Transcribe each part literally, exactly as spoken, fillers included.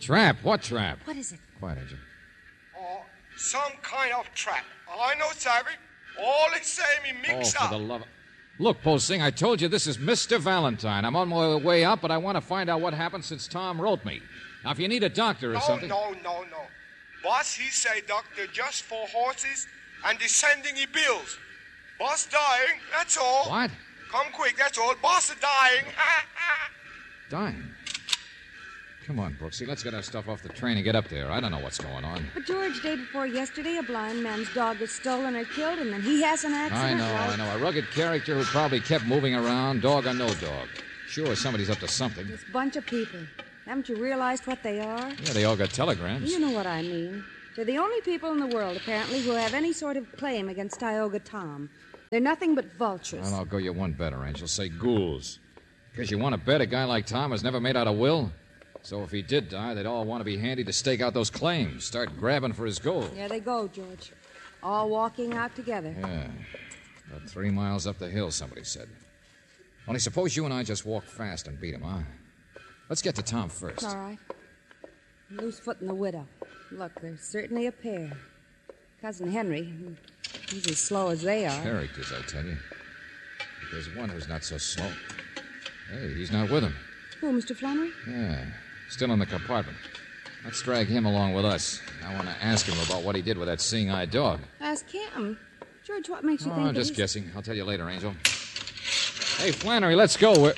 Trap? What trap? What is it? Quiet, Angel. Oh, some kind of trap. I know, Savvy. All the same, he mix oh, up. for the love of... Look, Posing, I told you this is Mister Valentine. I'm on my way up, but I want to find out what happened since Tom wrote me. Now, if you need a doctor or no, something... No, no, no, Boss, he say doctor just for horses and the sending he bills. Boss dying, that's all. What? Come quick, that's all. Boss is dying. Dying? Come on, Brooksy, let's get our stuff off the train and get up there. I don't know what's going on. But, George, day before yesterday, a blind man's dog was stolen or killed, and then he has an I accident. know, right? I know. A rugged character who probably kept moving around, dog or no dog. Sure, somebody's up to something. This bunch of people. Haven't you realized what they are? Yeah, they all got telegrams. You know what I mean. They're the only people in the world, apparently, who have any sort of claim against Tioga Tom. They're nothing but vultures. Well, I'll go you one better, Angel. Say ghouls. Because you want to bet a guy like Tom was never made out a will? So if he did die, they'd all want to be handy to stake out those claims, start grabbing for his gold. There they go, George. All walking out together. Yeah. About three miles up the hill, somebody said. Only suppose you and I just walk fast and beat him, huh? Let's get to Tom first. All right. Loosefoot and the widow. Look, they're certainly a pair. Cousin Henry, he's as slow as they are. Characters, I tell you. But there's one who's not so slow. Hey, he's not with him. Who, Mister Flannery? Yeah, still in the compartment. Let's drag him along with us. I want to ask him about what he did with that seeing-eye dog. Ask him. George, what makes you oh, think I'm that just he's... guessing. I'll tell you later, Angel. Hey, Flannery, let's go. We're...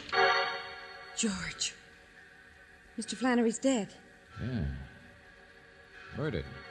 George. Mister Flannery's dead. Yeah. Murdered.